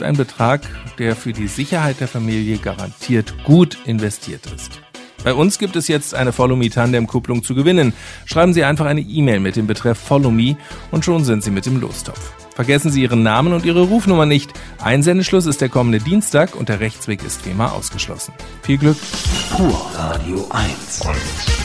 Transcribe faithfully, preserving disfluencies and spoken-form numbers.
ist ein Betrag, der für die Sicherheit der Familie garantiert gut investiert ist. Bei uns gibt es jetzt eine Follow Me Tandem-Kupplung zu gewinnen. Schreiben Sie einfach eine E-Mail mit dem Betreff Follow Me und schon sind Sie mit im Lostopf. Vergessen Sie Ihren Namen und Ihre Rufnummer nicht. Einsendeschluss ist der kommende Dienstag und der Rechtsweg ist wie immer ausgeschlossen. Viel Glück. Pur Radio eins.